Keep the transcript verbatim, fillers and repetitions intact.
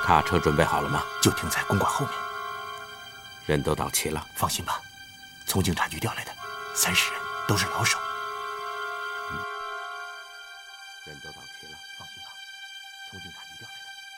卡车准备好了吗？ 就停在公馆后面。 人都到齐了。 放心吧，从警察局调来的，三十人，都是老手。 嗯，人都到齐。